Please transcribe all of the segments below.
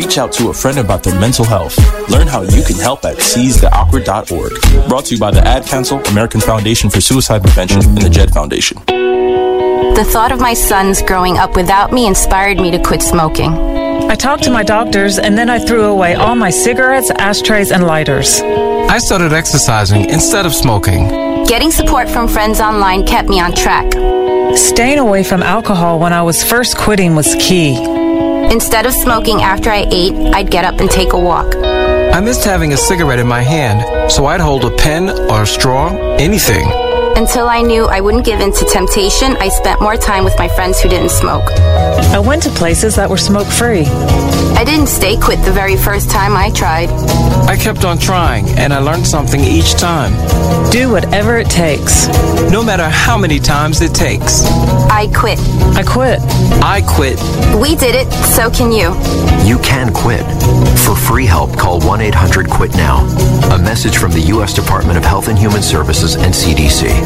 reach out to a friend about their mental health. Learn how you can help at seizetheawkward.org. Brought to you by the Ad Council, American Foundation for Suicide Prevention, and the JED Foundation. The thought of my sons growing up without me inspired me to quit smoking. I talked to my doctors, and then I threw away all my cigarettes, ashtrays, and lighters. I started exercising instead of smoking. Getting support from friends online kept me on track. Staying away from alcohol when I was first quitting was key. Instead of smoking after I ate, I'd get up and take a walk. I missed having a cigarette in my hand, so I'd hold a pen or a straw, anything. Until I knew I wouldn't give in to temptation, I spent more time with my friends who didn't smoke. I went to places that were smoke-free. I didn't stay quit the very first time I tried. I kept on trying, and I learned something each time. Do whatever it takes. No matter how many times it takes. I quit. I quit. I quit. We did it, so can you. You can quit. For free help, call 1-800-QUIT-NOW. A message from the U.S. Department of Health and Human Services and CDC.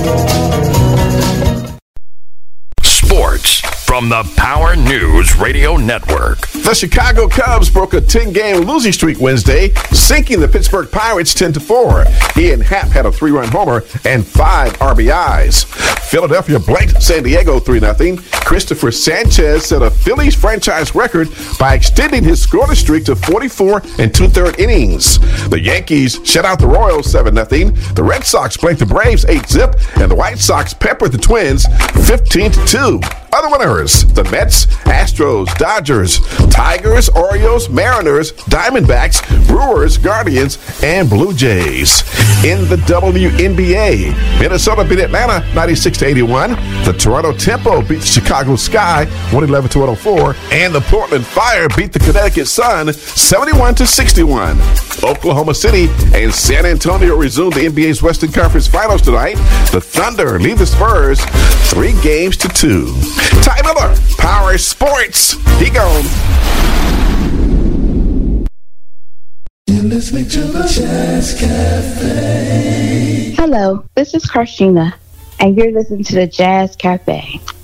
Sports from the Power News Radio Network. The Chicago Cubs broke a 10-game losing streak Wednesday, sinking the Pittsburgh Pirates 10-4. Ian Happ had a 3-run homer and 5 RBIs. Philadelphia blanked San Diego 3-0. Christopher Sanchez set a Phillies franchise record by extending his scoreless streak to 44 2/3 innings. The Yankees shut out the Royals 7-0. The Red Sox blanked the Braves 8-0, and the White Sox peppered the Twins 15-2. Other winners, the Mets, Astros, Dodgers, Tigers, Orioles, Mariners, Diamondbacks, Brewers, Guardians, and Blue Jays. In the WNBA, Minnesota beat Atlanta 96-81. The Toronto Tempo beat the Chicago Sky 111-104. And the Portland Fire beat the Connecticut Sun 71-61. Oklahoma City and San Antonio resumed the NBA's Western Conference Finals tonight. The Thunder lead the Spurs 3-2. Ty Miller, Power Sports. He gone. You're listening to the Jazz Cafe. Hello, this is Karshina, and you're listening to the Jazz Cafe.